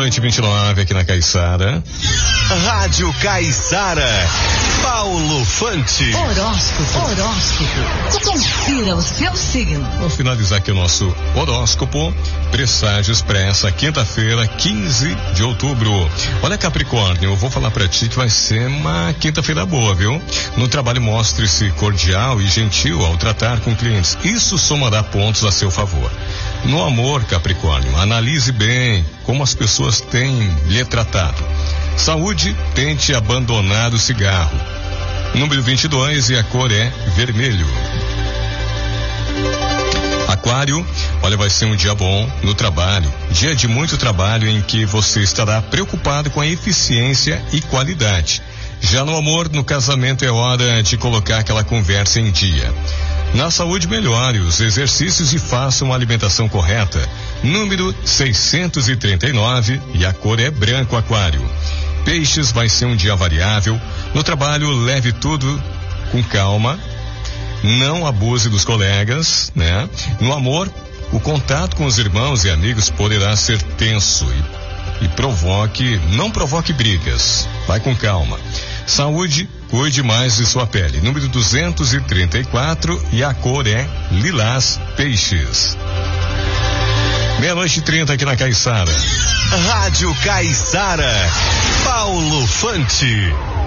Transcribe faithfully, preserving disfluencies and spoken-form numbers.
meia-noite e vinte e nove aqui na Caiçara. Rádio Caiçara. Paulo Fante. Horóscopo. Horóscopo. Confira o seu signo. Vou finalizar aqui o nosso horóscopo. Presságios para essa quinta-feira, quinze de outubro. Olha, Capricórnio, eu vou falar para ti que vai ser uma quinta-feira boa, viu? No trabalho, mostre-se cordial e gentil ao tratar com clientes. Isso somará pontos a seu favor. No amor, Capricórnio, analise bem como as pessoas têm lhe tratado. Saúde, tente abandonar o cigarro. Número vinte e dois e a cor é vermelho. Aquário, olha, vai ser um dia bom no trabalho. Dia de muito trabalho em que você estará preocupado com a eficiência e qualidade. Já no amor, no casamento, é hora de colocar aquela conversa em dia. Na saúde, melhore os exercícios e faça uma alimentação correta. Número seiscentos e trinta e nove e a cor é branco, Aquário. Peixes, vai ser um dia variável. No trabalho, leve tudo com calma. Não abuse dos colegas, né? No amor, o contato com os irmãos e amigos poderá ser tenso e, e provoque, não provoque brigas. Vai com calma. Saúde, cuide mais de sua pele. Número duzentos e trinta e quatro e a cor é lilás, peixes. Meia-noite e trinta aqui na Caiçara. Rádio Caiçara. Paulo Fante.